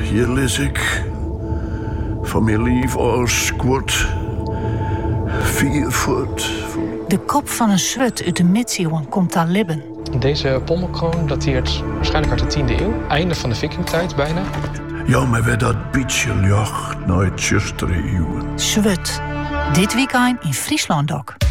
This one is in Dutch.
Hier lees ik van mijn lief als kwart 4 voet. De kop van een zwut uit de middeleeuwen komt aan libben. Deze pommelkroon dateert waarschijnlijk uit de 10e eeuw. Einde van de vikingtijd bijna. Ja, maar werd dat beetje jacht naar het 20e eeuwen. Zwut. Dit weekend in Friesland ook.